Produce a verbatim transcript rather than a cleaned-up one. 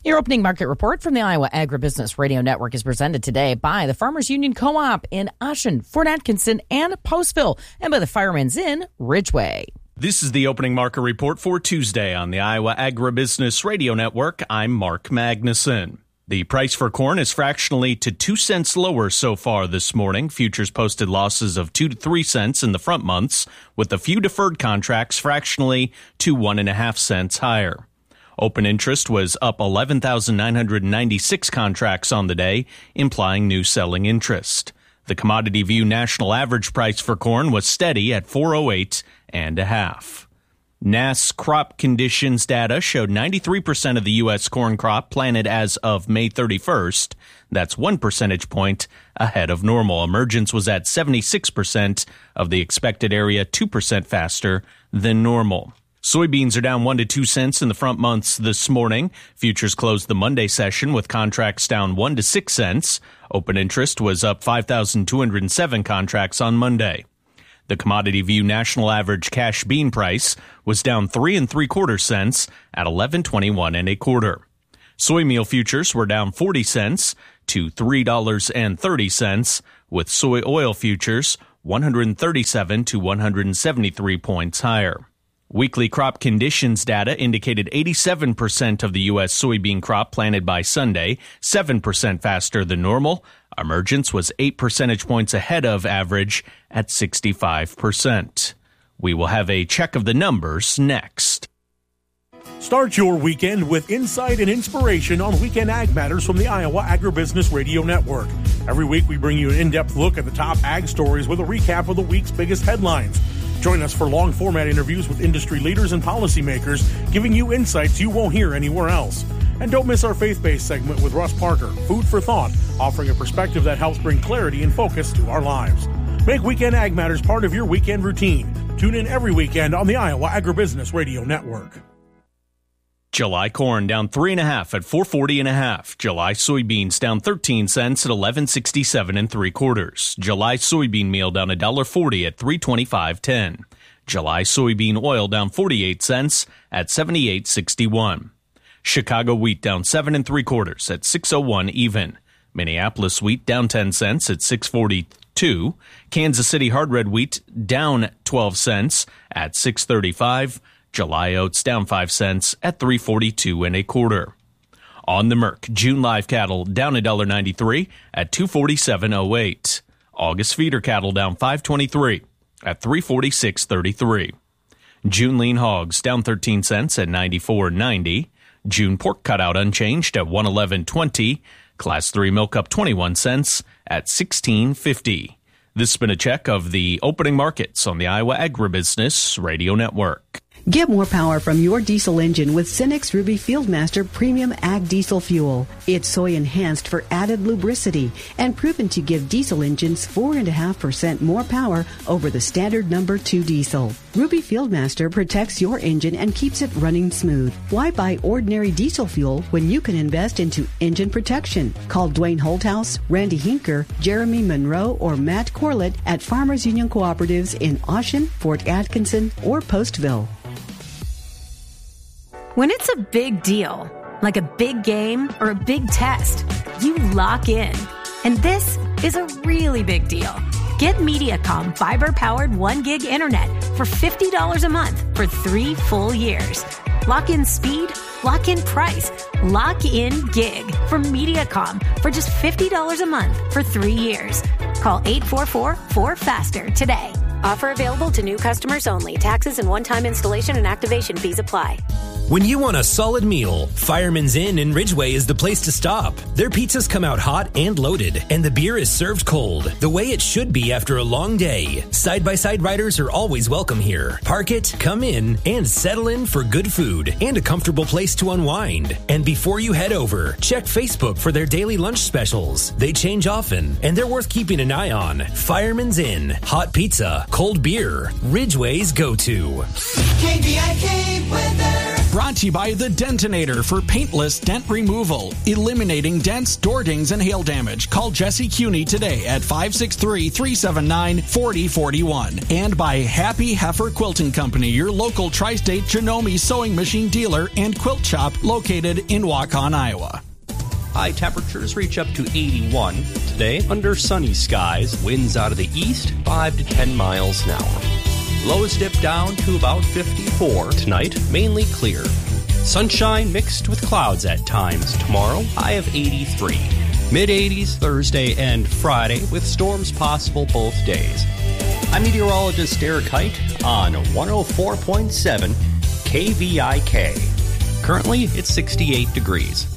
Your opening market report from the Iowa Agribusiness Radio Network is presented today by the Farmers Union Co-op in Ossian, Fort Atkinson, and Postville, and by the Fireman's Inn, Ridgeway. This is the opening market report for Tuesday on the Iowa Agribusiness Radio Network. I'm Mark Magnuson. The price for corn is fractionally to two cents lower so far this morning. Futures posted losses of two to three cents in the front months, with a few deferred contracts fractionally to one and a half cents higher. Open interest was up eleven thousand nine hundred ninety-six contracts on the day, implying new selling interest. The Commodity View national average price for corn was steady at four oh eight and a half. N A S crop conditions data showed ninety-three percent of the U S corn crop planted as of May thirty-first. That's one percentage point ahead of normal. Emergence was at seventy-six percent of the expected area, two percent faster than normal. Soybeans are down one to two cents in the front months this morning. Futures closed the Monday session with contracts down one to six cents. Open interest was up five thousand two hundred seven contracts on Monday. The Commodity View national average cash bean price was down three and three quarter cents at eleven twenty-one and a quarter. Soy meal futures were down forty cents to three dollars and thirty cents, with soy oil futures one hundred thirty-seven to one hundred seventy-three points higher. Weekly crop conditions data indicated eighty-seven percent of the U S soybean crop planted by Sunday, seven percent faster than normal. Emergence was eight percentage points ahead of average at sixty-five percent. We will have a check of the numbers next. Start your weekend with insight and inspiration on Weekend Ag Matters from the Iowa Agribusiness Radio Network. Every week we bring you an in-depth look at the top ag stories with a recap of the week's biggest headlines. Join us for long-format interviews with industry leaders and policymakers, giving you insights you won't hear anywhere else. And don't miss our faith-based segment with Russ Parker, Food for Thought, offering a perspective that helps bring clarity and focus to our lives. Make Weekend Ag Matters part of your weekend routine. Tune in every weekend on the Iowa Agribusiness Radio Network. July corn down three and a half at four forty and a half. July soybeans down thirteen cents at eleven sixty-seven and three quarters. July soybean meal down a dollar forty at three twenty-five ten. July soybean oil down forty-eight cents at seventy-eight sixty-one. Chicago wheat down seven and three quarters at six oh one even. Minneapolis wheat down ten cents at six forty-two. Kansas City hard red wheat down twelve cents at six thirty-five. July oats down five cents at three forty-two and a quarter. On the Merc, June live cattle down a dollar ninety-three at two forty-seven oh eight. August feeder cattle down five twenty-three at three forty-six thirty-three. June lean hogs down thirteen cents at ninety-four ninety. June pork cutout unchanged at one eleven twenty. Class three milk up twenty-one cents at sixteen fifty. This has been a check of the opening markets on the Iowa Agribusiness Radio Network. Get more power from your diesel engine with Cenex Ruby Fieldmaster Premium Ag Diesel Fuel. It's soy enhanced for added lubricity and proven to give diesel engines four point five percent more power over the standard number two diesel. Ruby Fieldmaster protects your engine and keeps it running smooth. Why buy ordinary diesel fuel when you can invest into engine protection? Call Dwayne Holthouse, Randy Hinker, Jeremy Monroe, or Matt Corlett at Farmers Union Cooperatives in Ossian, Fort Atkinson, or Postville. When it's a big deal, like a big game or a big test, you lock in. And this is a really big deal. Get Mediacom fiber-powered one gig internet for fifty dollars a month for three full years. Lock in speed, lock in price, lock in gig from Mediacom for just fifty dollars a month for three years. Call eight four four, four faster today. Offer available to new customers only. Taxes and one-time installation and activation fees apply. When you want a solid meal, Fireman's Inn in Ridgeway is the place to stop. Their pizzas come out hot and loaded, and the beer is served cold, the way it should be after a long day. Side-by-side riders are always welcome here. Park it, come in, and settle in for good food and a comfortable place to unwind. And before you head over, check Facebook for their daily lunch specials. They change often, and they're worth keeping an eye on. Fireman's Inn, hot pizza, cold beer, Ridgeway's go-to. K B I K weather. Brought to you by The Dentinator for paintless dent removal, eliminating dents, door dings, and hail damage. Call Jesse Cuney today at five six three, three seven nine, four zero four one. And by Happy Heifer Quilting Company, your local tri-state Janome sewing machine dealer and quilt shop located in Waukon, Iowa. High temperatures reach up to eighty-one today under sunny skies. Winds out of the east, five to ten miles an hour. Lows dip down to about fifty-four tonight, mainly clear. Sunshine mixed with clouds at times tomorrow, high of eighty-three. Mid-eighties Thursday and Friday with storms possible both days. I'm meteorologist Derek Height on one oh four point seven K V I K. Currently, it's sixty-eight degrees.